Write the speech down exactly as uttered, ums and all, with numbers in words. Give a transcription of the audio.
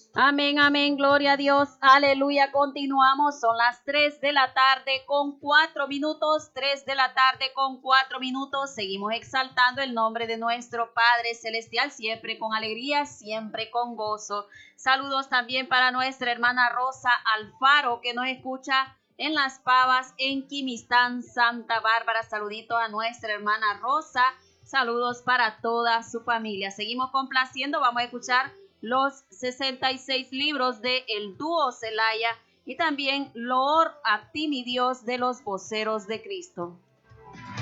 Amén, amén, gloria a Dios, aleluya. Continuamos, son las tres de la tarde con cuatro minutos, tres de la tarde con cuatro minutos. Seguimos exaltando el nombre de nuestro Padre Celestial, siempre con alegría, siempre con gozo. Saludos también para nuestra hermana Rosa Alfaro, que nos escucha en Las Pavas, en Quimistán, Santa Bárbara. Saludito a nuestra hermana Rosa. Saludos para toda su familia. Seguimos complaciendo, vamos a escuchar los sesenta y seis libros de el dúo Celaya y también Loor a ti mi Dios de los voceros de Cristo.